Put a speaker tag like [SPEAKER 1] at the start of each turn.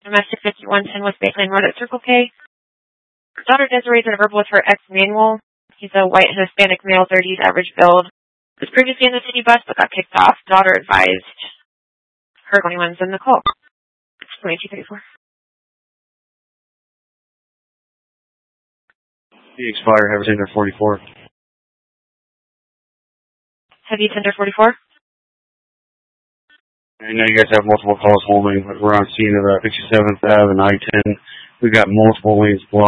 [SPEAKER 1] Domestic 5110 West Baseline Road at Circle K. Daughter Desiree is in a verbal with her ex-Manuel. He's a white Hispanic male, 30s, average build. Was previously in the city bus but got kicked off. Daughter advised her 21's in the call. It's 2234.
[SPEAKER 2] The Expire, have a tender 44.
[SPEAKER 1] Heavy tender 44.
[SPEAKER 2] I know you guys have multiple calls holding, but we're on scene of 57th Ave and I-10. We've got multiple lanes blocked.